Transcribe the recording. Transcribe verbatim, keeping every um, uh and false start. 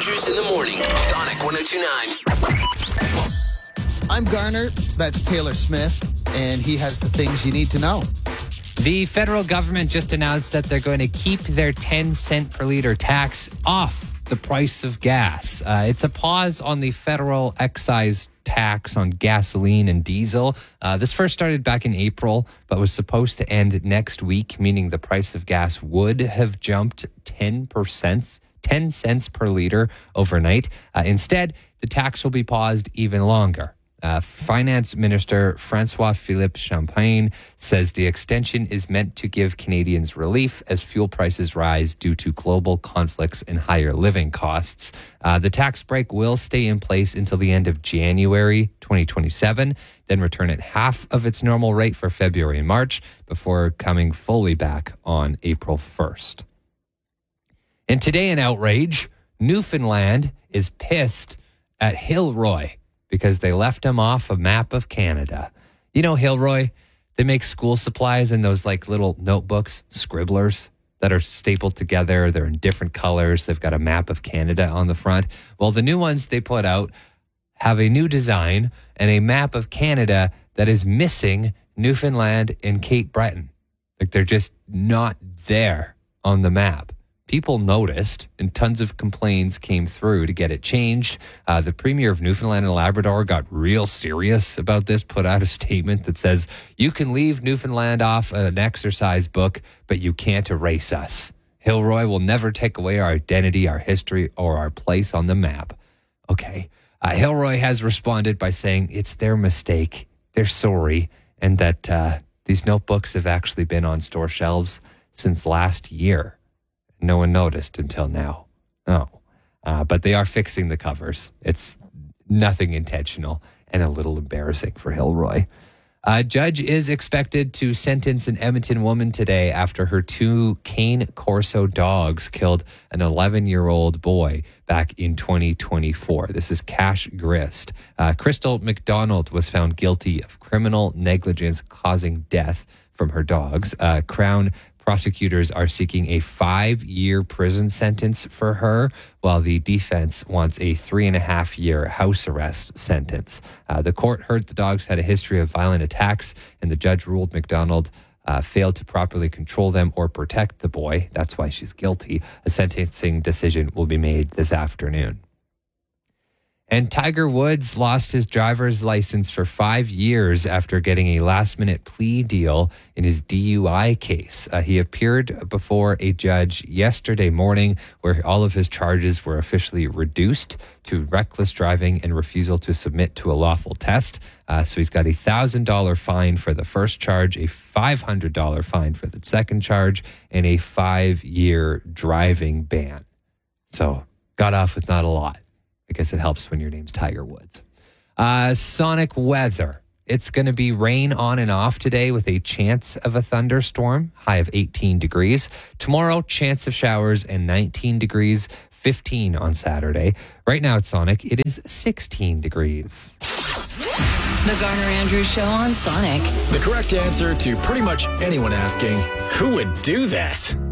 Andrews in the morning. Sonic one oh two point nine. I'm Garner. That's Taylor Smith. And he has the things you need to know. The federal government just announced that they're going to keep their ten cent per liter tax off the price of gas. Uh, it's a pause on the federal excise tax on gasoline and diesel. Uh, this first started back in April, but was supposed to end next week, meaning the price of gas would have jumped ten percent, ten cents per liter overnight. Uh, instead, the tax will be paused even longer. Uh, Finance Minister Francois-Philippe Champagne says the extension is meant to give Canadians relief as fuel prices rise due to global conflicts and higher living costs. Uh, the tax break will stay in place until the end of January twenty twenty-seven, then return at half of its normal rate for February and March before coming fully back on April first. And today in outrage, Newfoundland is pissed at Hilroy because they left him off a map of Canada. You know Hilroy? They make school supplies in those like little notebooks, scribblers that are stapled together. They're in different colors. They've got a map of Canada on the front. Well, the new ones they put out have a new design and a map of Canada that is missing Newfoundland and Cape Breton. Like they're just not there on the map. People noticed, and tons of complaints came through to get it changed. Uh, the Premier of Newfoundland and Labrador got real serious about this, put out a statement that says, you can leave Newfoundland off an exercise book, but you can't erase us. Hilroy will never take away our identity, our history, or our place on the map. Okay. Uh, Hilroy has responded by saying it's their mistake, they're sorry, and that uh, these notebooks have actually been on store shelves since last year. No one noticed until now. Oh, uh, but they are fixing the covers. It's nothing intentional and a little embarrassing for Hilroy. A judge is expected to sentence an Edmonton woman today after her two Cane Corso dogs killed an eleven-year-old boy back in twenty twenty-four. This is Cash Grist. Uh, Crystal McDonald was found guilty of criminal negligence causing death from her dogs. Uh, Crown prosecutors are seeking a five-year prison sentence for her, while the defense wants a three-and-a-half-year house arrest sentence. Uh, the court heard the dogs had a history of violent attacks, and the judge ruled McDonald uh, failed to properly control them or protect the boy. That's why she's guilty. A sentencing decision will be made this afternoon. And Tiger Woods lost his driver's license for five years after getting a last-minute plea deal in his D U I case. Uh, he appeared before a judge yesterday morning where all of his charges were officially reduced to reckless driving and refusal to submit to a lawful test. Uh, so he's got a one thousand dollars fine for the first charge, a five hundred dollars fine for the second charge, and a five-year driving ban. So got off with not a lot. I guess it helps when your name's Tiger Woods. Uh, Sonic weather. It's going to be rain on and off today with a chance of a thunderstorm, high of eighteen degrees. Tomorrow, chance of showers and nineteen degrees, fifteen on Saturday. Right now at Sonic, it is sixteen degrees. The Garner Andrews Show on Sonic. The correct answer to pretty much anyone asking, who would do that?